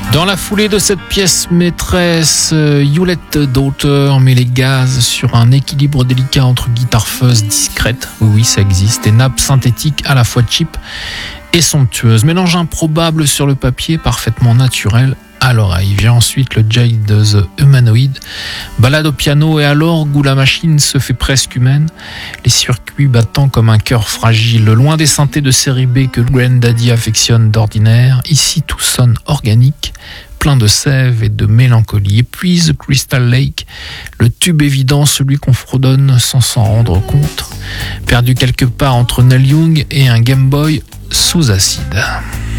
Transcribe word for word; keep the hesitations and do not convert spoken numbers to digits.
Dans la foulée de cette pièce maîtresse, Hewlett Daughter met les gaz sur un équilibre délicat entre guitare fuzz discrète, oui oui ça existe, et nappe synthétique à la fois cheap et somptueuse. Mélange improbable sur le papier, parfaitement naturel à l'oreille. Vient ensuite le Jade de The Humanoid, balade au piano et à l'orgue où la machine se fait presque humaine, les circuits battant comme un cœur fragile, loin des synthés de série B que Grandaddy affectionne d'ordinaire. Ici tout sonne organique, plein de sève et de mélancolie. Et puis The Crystal Lake, le tube évident, celui qu'on fredonne sans s'en rendre compte, perdu quelque part entre Neil Young et un Game Boy sous acide.